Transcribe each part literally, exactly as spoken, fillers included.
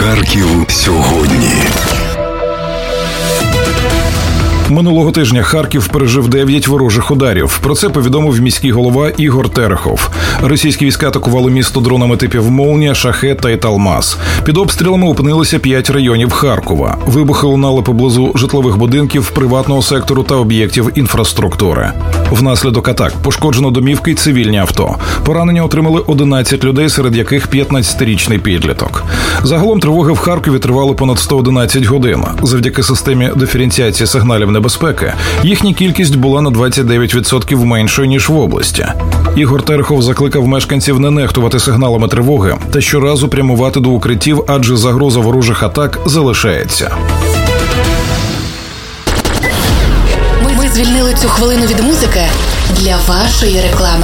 Харків сьогодні. Минулого тижня Харків пережив дев'ять ворожих ударів. Про це повідомив міський голова Ігор Терехов. Російські війська атакували місто дронами типів «Молнія», «Шахет» та «Італмаз». Під обстрілами опинилися п'ять районів Харкова. Вибухи лунали поблизу житлових будинків, приватного сектору та об'єктів інфраструктури. Внаслідок атак пошкоджено домівки й цивільні авто. Поранення отримали одинадцять людей, серед яких п'ятнадцятирічний підліток. Загалом тривоги в Харкові тривали понад сто одинадцять годин. Завдяки системі диференціації сигналів небезпеки їхня кількість була на двадцять дев'ять відсотків меншою, ніж в області. Ігор Терехов закликав мешканців не нехтувати сигналами тривоги та щоразу прямувати до укриттів, адже загроза ворожих атак залишається. Ми звільнили цю хвилину від музики для вашої реклами.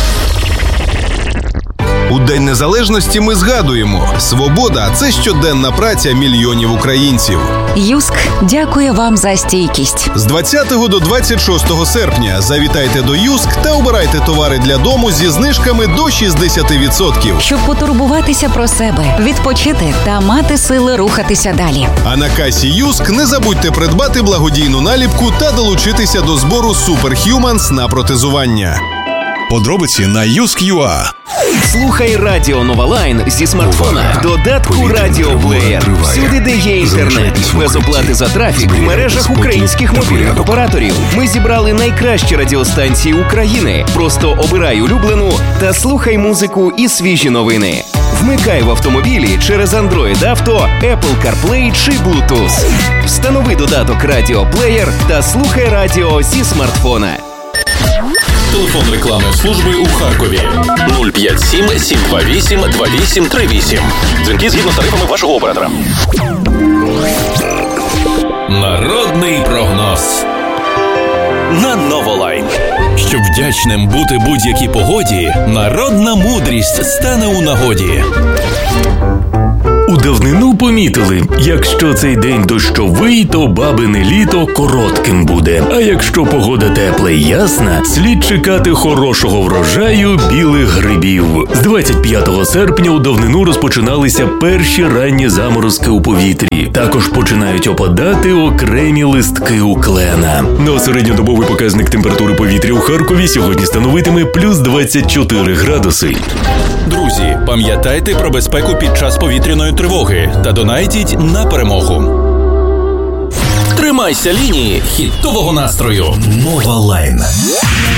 У День Незалежності ми згадуємо: свобода – це щоденна праця мільйонів українців. Юск дякує вам за стійкість. З двадцятого до двадцять шостого серпня завітайте до Юск та обирайте товари для дому зі знижками до шістдесят відсотків. Щоб потурбуватися про себе, відпочити та мати сили рухатися далі. А на касі Юск не забудьте придбати благодійну наліпку та долучитися до збору Superhumans на протезування. Подробиці на юск точка ю а. Слухай Радіо Нова Лайн зі смартфона, додатку Радіоплеєр. Всюди, де є інтернет, без оплати за трафік в мережах українських мобільних операторів. Ми зібрали найкращі радіостанції України. Просто обирай улюблену та слухай музику і свіжі новини. Вмикай в автомобілі через Android Auto, Apple CarPlay чи Bluetooth. Встанови додаток Радіоплеєр та слухай радіо зі смартфона. Телефон рекламної служби у Харкові нуль п'ять сім сім два вісім два вісім три вісім. Дзвінки згідно з тарифами вашого оператора. Народний прогноз на Новолайн. Щоб вдячним бути будь-якій погоді, народна мудрість стане у нагоді. У давнину помітили, якщо цей день дощовий, то бабине літо коротким буде. А якщо погода тепла і ясна, слід чекати хорошого врожаю білих грибів. З двадцять п'ятого серпня у давнину розпочиналися перші ранні заморозки у повітрі. Також починають опадати окремі листки у клена. Ну а середньодобовий показник температури повітря у Харкові сьогодні становитиме плюс двадцять чотири градуси. Друзі, пам'ятайте про безпеку під час повітряної тривоги та донайтіть на перемогу. Тримайся лінії хітового настрою. Нова Лайн.